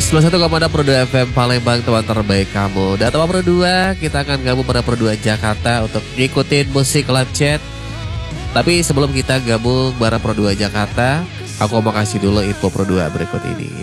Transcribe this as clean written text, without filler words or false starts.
91,6 Pro 2 FM Palembang, teman terbaik kamu. Dan teman Pro 2, kita akan gabung pada Pro 2 Jakarta untuk ngikutin musik live chat. Tapi sebelum kita gabung bareng Pro 2 Jakarta, aku mau kasih dulu info Pro 2 berikut ini.